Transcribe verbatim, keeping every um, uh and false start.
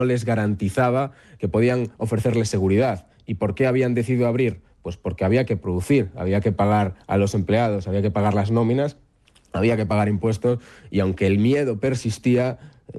les garantizaba que podían ofrecerles seguridad. ¿Y por qué habían decidido abrir? Pues porque había que producir, había que pagar a los empleados, había que pagar las nóminas, había que pagar impuestos, y aunque el miedo persistía,